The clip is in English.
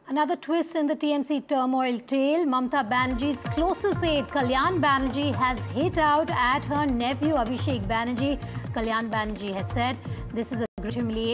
Another twist in the TMC turmoil tale. Mamata Banerjee's closest aide, Kalyan Banerjee, has hit out at her nephew, Abhishek Banerjee. Kalyan Banerjee has said, "This is a great humiliation.